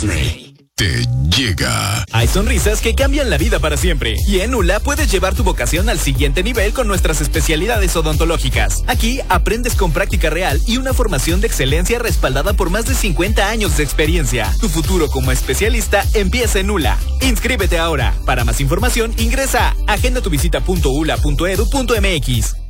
Disney te llega. Hay sonrisas que cambian la vida para siempre. Y en ULA puedes llevar tu vocación al siguiente nivel con nuestras especialidades odontológicas. Aquí aprendes con práctica real y una formación de excelencia respaldada por más de 50 años de experiencia. Tu futuro como especialista empieza en ULA. Inscríbete ahora. Para más información ingresa a agendatuvisita.ula.edu.mx.